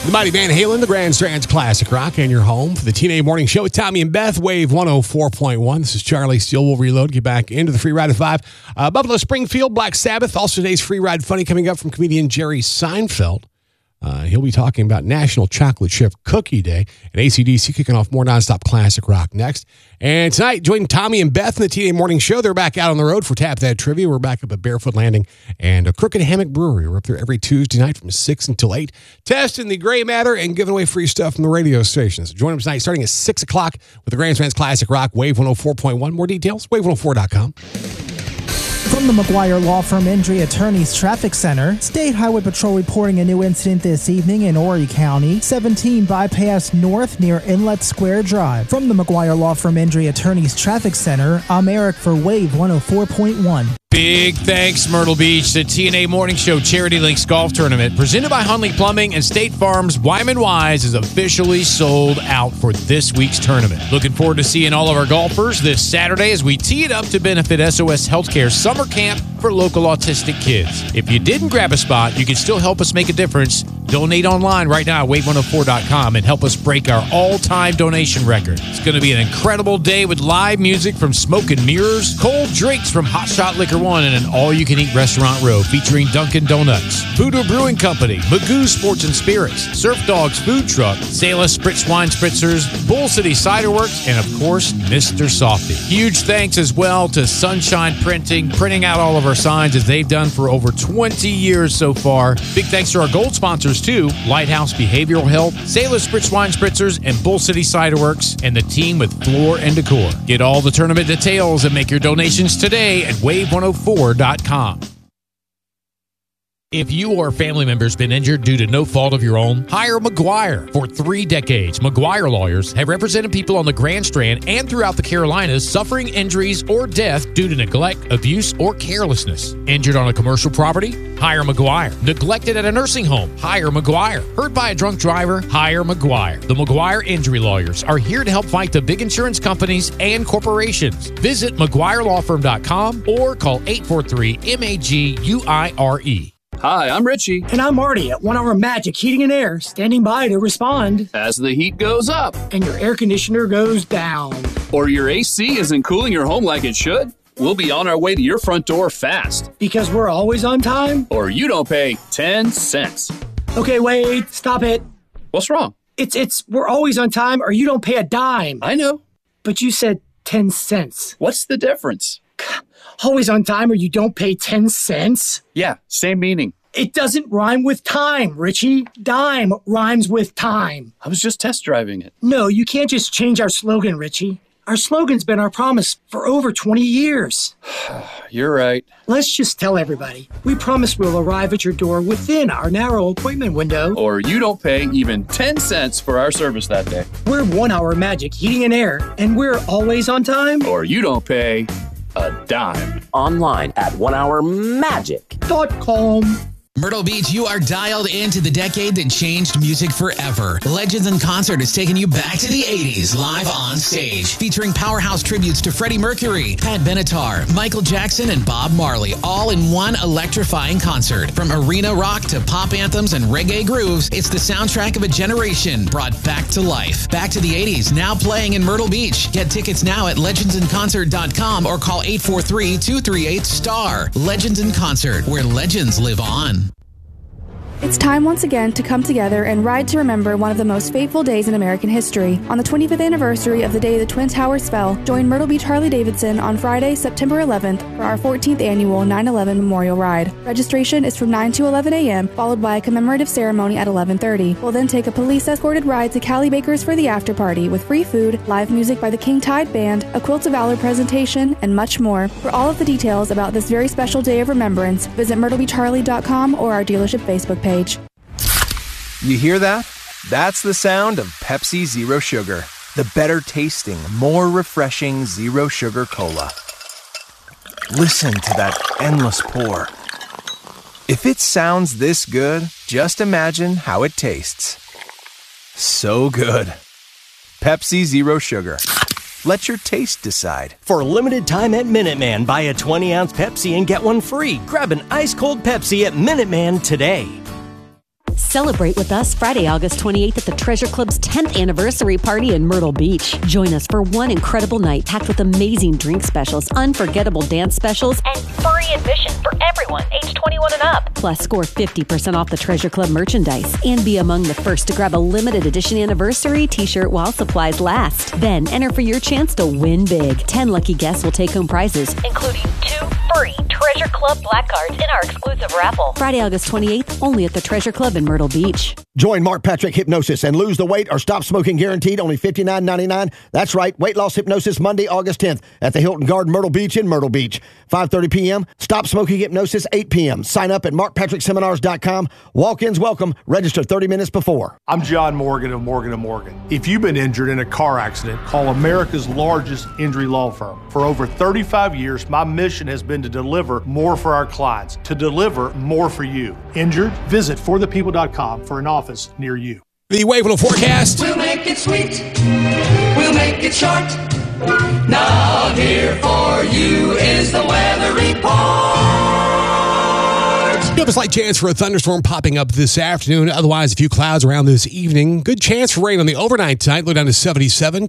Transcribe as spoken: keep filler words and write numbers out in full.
The Mighty Van Halen, the Grand Strands Classic Rock, and your home for the T N A Morning Show with Tommy and Beth, Wave one oh four point one. This is Charlie Steele. We'll reload, get back into the free ride at five. Uh, Buffalo Springfield, Black Sabbath. Also today's free ride funny coming up from comedian Jerry Seinfeld. Uh, he'll be talking about National Chocolate Chip Cookie Day, and A C D C kicking off more nonstop classic rock next. And tonight, join Tommy and Beth in the T N A Morning Show. They're back out on the road for Tap That Trivia. We're back up at Barefoot Landing and a Crooked Hammock Brewery. We're up there every Tuesday night from six until eight, testing the gray matter and giving away free stuff from the radio stations. Join them tonight starting at six o'clock with the Grand Strands Classic Rock, Wave one oh four point one. More details, wave one oh four dot com. From the McGuire Law Firm Injury Attorneys Traffic Center, State Highway Patrol reporting a new incident this evening in Horry County, seventeen bypass north near Inlet Square Drive. From the McGuire Law Firm Injury Attorneys Traffic Center, I'm Eric for Wave one oh four point one. Big thanks, Myrtle Beach. The T N A Morning Show Charity Links Golf Tournament, presented by Hunley Plumbing and State Farm's Wyman Wise, is officially sold out for this week's tournament. Looking forward to seeing all of our golfers this Saturday as we tee it up to benefit S O S Healthcare Summer Camp for local autistic kids. If you didn't grab a spot, you can still help us make a difference. Donate online right now at wave one oh four dot com and help us break our all-time donation record. It's going to be an incredible day with live music from Smoke and Mirrors, cold drinks from Hot Shot Liquor One, and an all-you-can-eat restaurant row featuring Dunkin' Donuts, Voodoo Brewing Company, Magoo Sports and Spirits, Surf Dogs Food Truck, Salis Spritz Wine Spritzers, Bull City Cider Works, and of course, Mister Softy. Huge thanks as well to Sunshine Printing, printing out all of our signs as they've done for over twenty years so far. Big thanks to our gold sponsors too, Lighthouse Behavioral Health, Salis Spritz Wine Spritzers, and Bull City Cider Works, and the team with Floor and Decor. Get all the tournament details and make your donations today at wave one oh four dot com. If you or a family member has been injured due to no fault of your own, hire McGuire. For three decades, McGuire lawyers have represented people on the Grand Strand and throughout the Carolinas suffering injuries or death due to neglect, abuse, or carelessness. Injured on a commercial property? Hire McGuire. Neglected at a nursing home? Hire McGuire. Hurt by a drunk driver? Hire McGuire. The McGuire Injury Lawyers are here to help fight the big insurance companies and corporations. Visit McGuire Law Firm dot com or call eight four three M A G U I R E. Hi, I'm Richie. And I'm Marty at One Hour Magic Heating and Air, standing by to respond. As the heat goes up. And your air conditioner goes down. Or your A C isn't cooling your home like it should. We'll be on our way to your front door fast. Because we're always on time? Or you don't pay ten cents. Okay, wait, stop it. What's wrong? It's, it's, we're always on time or you don't pay a dime. I know. But you said ten cents. What's the difference? Always on time or you don't pay ten cents? Yeah, same meaning. It doesn't rhyme with time, Richie. Dime rhymes with time. I was just test driving it. No, you can't just change our slogan, Richie. Our slogan's been our promise for over twenty years. You're right. Let's just tell everybody. We promise we'll arrive at your door within our narrow appointment window. Or you don't pay even ten cents for our service that day. We're One Hour Magic Heating and Air, and we're always on time. Or you don't pay a dime. Online at one hour magic dot com. Myrtle Beach, you are dialed into the decade that changed music forever. Legends in Concert is taking you back to the eighties, live on stage. Featuring powerhouse tributes to Freddie Mercury, Pat Benatar, Michael Jackson, and Bob Marley, all in one electrifying concert. From arena rock to pop anthems and reggae grooves, it's the soundtrack of a generation brought back to life. Back to the eighties, now playing in Myrtle Beach. Get tickets now at legends in concert dot com or call eight four three, two three eight, STAR. Legends in Concert, where legends live on. It's time once again to come together and ride to remember one of the most fateful days in American history. On the twenty-fifth anniversary of the day the Twin Towers fell, join Myrtle Beach Harley-Davidson on Friday, September eleventh for our fourteenth annual nine eleven Memorial Ride. Registration is from nine to eleven a.m., followed by a commemorative ceremony at eleven thirty. We'll then take a police-escorted ride to Cali Baker's for the after-party with free food, live music by the King Tide Band, a Quilt of Valor presentation, and much more. For all of the details about this very special day of remembrance, visit myrtle beach harley dot com or our dealership Facebook page. You hear that? That's the sound of Pepsi Zero Sugar, the better tasting, more refreshing zero sugar cola. Listen to that endless pour. If it sounds this good, just imagine how it tastes. So good. Pepsi Zero Sugar. Let your taste decide. For a limited time at Minute Man, buy a twenty ounce Pepsi and get one free. Grab an ice cold Pepsi at Minute Man today. Celebrate with us Friday, August twenty-eighth at the Treasure Club's tenth anniversary party in Myrtle Beach. Join us for one incredible night packed with amazing drink specials, unforgettable dance specials, and free admission for everyone age twenty-one and up. Plus, score fifty percent off the Treasure Club merchandise and be among the first to grab a limited edition anniversary t-shirt while supplies last. Then enter for your chance to win big. ten lucky guests will take home prizes, including two free Treasure Club black cards in our exclusive raffle. Friday, August twenty-eighth, only at the Treasure Club in Myrtle Beach. Join Mark Patrick Hypnosis and lose the weight or stop smoking guaranteed, only fifty-nine ninety-nine. That's right, weight loss hypnosis Monday, August tenth at the Hilton Garden Myrtle Beach in Myrtle Beach. five thirty p.m. Stop smoking hypnosis, eight p.m. Sign up at mark patrick seminars dot com. Walk-ins welcome. Register thirty minutes before. I'm John Morgan of Morgan and Morgan. If you've been injured in a car accident, call America's largest injury law firm. For over thirty-five years, my mission has been to deliver more for our clients, to deliver more for you. Injured? Visit for the people dot com for an office near you. The Wave one oh forecast. We'll make it sweet. We'll make it short. Now here for you is the weather report. You have a slight chance for a thunderstorm popping up this afternoon. Otherwise, a few clouds around this evening. Good chance for rain on the overnight tonight. Low down to seventy-seven.